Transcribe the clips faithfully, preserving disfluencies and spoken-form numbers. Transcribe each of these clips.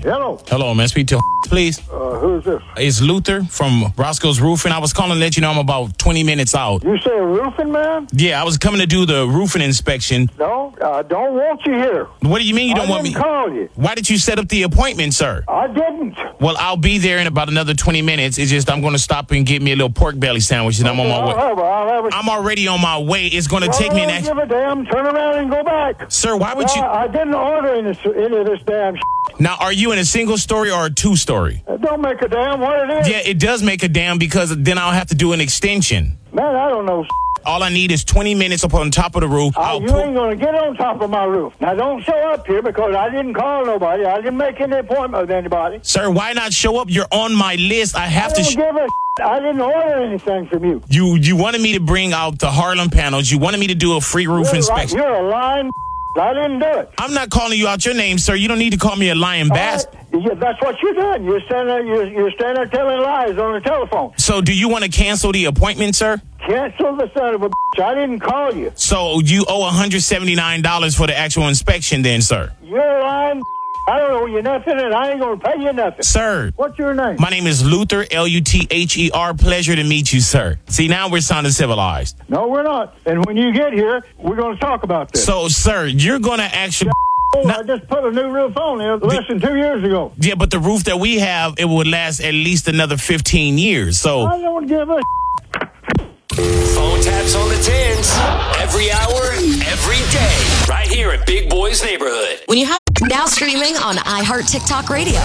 Hello. Hello, man. Speak to please. Uh, who's this? It's Luther from Roscoe's Roofing. I was calling to let you know I'm about twenty minutes out. You say a roofing man? Yeah, I was coming to do the roofing inspection. No, I don't want you here. What do you mean you don't I want me? didn't call you. Why did you set up the appointment, sir? I didn't. Well, I'll be there in about another twenty minutes. It's just I'm going to stop and get me a little pork belly sandwich, and I'm on my I'll way. have a, I'll have a, I'm already on my way. It's going to well, take me an I ex- don't give a damn. Turn around and go back. Sir, why would I, you? I didn't order any, any of this damn shit. Now, are you in a single story or a two story? It don't make a damn what it is. Yeah, it does make a damn because then I'll have to do an extension. Man, I don't know. All I need is twenty minutes up on top of the roof. Uh, I'll you pull- ain't going to get on top of my roof. Now, don't show up here because I didn't call nobody. I didn't make any appointment with anybody. Sir, why not show up? You're on my list. I have I to. don't Sh- give a shit. I didn't order anything from you. you you wanted me to bring out the Harlem panels. You wanted me to do a free roof You're, inspection. You're a lying. I didn't do it. I'm not calling you out your name, sir. You don't need to call me a lying bastard. Right. Yeah, that's what you're doing. You're standing there, you're, you're standing there telling lies on the telephone. So, do you want to cancel the appointment, sir? Cancel the son of a bitch. I didn't call you. So, you owe one hundred seventy-nine dollars for the actual inspection, then, sir. You're lying. I don't owe you nothing, and I ain't going to pay you nothing. Sir. What's your name? My name is Luther, L U T H E R. Pleasure to meet you, sir. See, now we're sounding civilized. No, we're not. And when you get here, we're going to talk about this. So, sir, you're going to actually... Oh, Not- I just put a new roof on there less than two years ago. Yeah, but the roof that we have, it would last at least another fifteen years. So, I don't give a Phone taps on the tens. Every hour, every day. Right here at Big Boy's Neighborhood. When you have now streaming on iHeart TikTok Radio.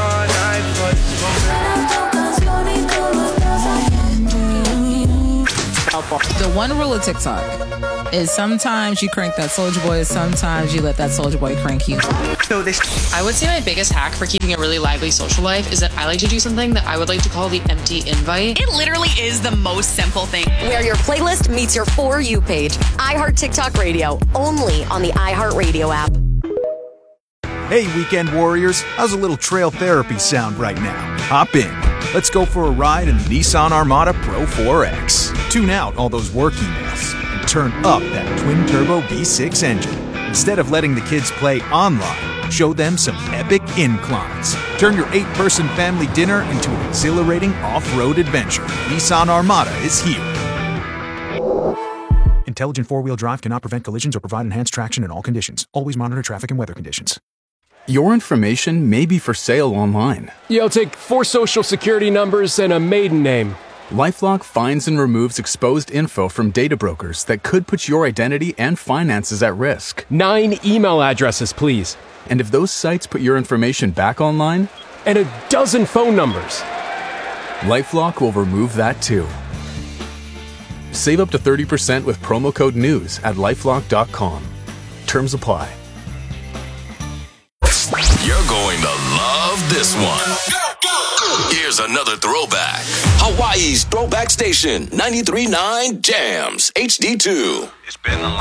The one rule of TikTok is sometimes you crank that Soulja Boy, sometimes you let that Soulja Boy crank you. I would say my biggest hack for keeping a really lively social life is that I like to do something that I would like to call the empty invite. It literally is the most simple thing. Where your playlist meets your For You page. iHeart TikTok Radio, only on the iHeart Radio app. Hey, weekend warriors, how's a little trail therapy sound right now? Hop in. Let's go for a ride in the Nissan Armada Pro four X. Tune out all those work emails and turn up that twin-turbo V six engine. Instead of letting the kids play online, show them some epic inclines. Turn your eight-person family dinner into an exhilarating off-road adventure. Nissan Armada is here. Intelligent four-wheel drive cannot prevent collisions or provide enhanced traction in all conditions. Always monitor traffic and weather conditions. Your information may be for sale online. Yeah, I'll take four social security numbers and a maiden name. LifeLock finds and removes exposed info from data brokers that could put your identity and finances at risk. Nine email addresses, please. And if those sites put your information back online? And a dozen phone numbers. LifeLock will remove that too. Save up to thirty percent with promo code NEWS at lifelock dot com. Terms apply. You're going to love this one. Here's another throwback. Hawaii's Throwback Station, ninety-three point nine Jams, H D two. It's been a long